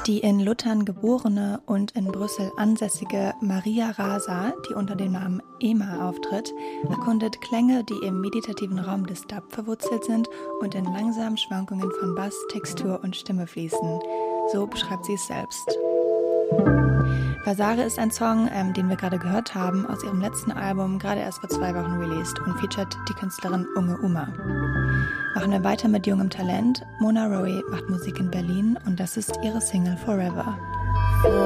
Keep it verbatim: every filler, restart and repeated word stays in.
Die in Luttern geborene und in Brüssel ansässige Maria Rasa, die unter dem Namen Ema auftritt, erkundet Klänge, die im meditativen Raum des Dub verwurzelt sind und in langsamen Schwankungen von Bass, Textur und Stimme fließen. So beschreibt sie es selbst. Vasare ist ein Song, ähm, den wir gerade gehört haben, aus ihrem letzten Album, gerade erst vor zwei Wochen released und featuret die Künstlerin Unge Uma. Machen wir weiter mit jungem Talent. Mona Rowe macht Musik in Berlin und das ist ihre Single Forever.